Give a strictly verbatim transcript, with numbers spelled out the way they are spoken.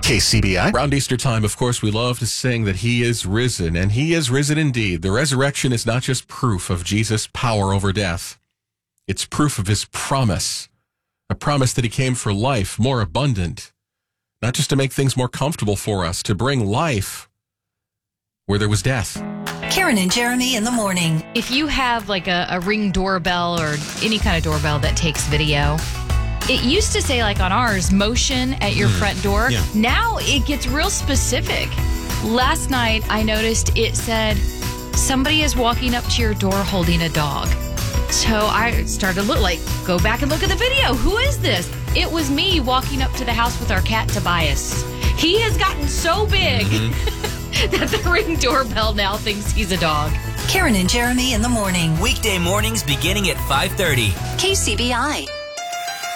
K C B I. Around Easter time, of course, we love to sing that he is risen, and he is risen indeed. The resurrection is not just proof of Jesus' power over death. It's proof of his promise, a promise that he came for life more abundant, not just to make things more comfortable for us, to bring life where there was death. Karen and Jeremy in the morning. If you have like a, a Ring doorbell or any kind of doorbell that takes video, it used to say like on ours, motion at your mm. front door. Yeah. Now it gets real specific. Last night I noticed it said, somebody is walking up to your door holding a dog. So I started to look like, go back and look at the video. Who is this? It was me walking up to the house with our cat Tobias. He has gotten so big mm-hmm. that the Ring doorbell now thinks he's a dog. Karen and Jeremy in the morning. Weekday mornings beginning at five thirty. K C B I.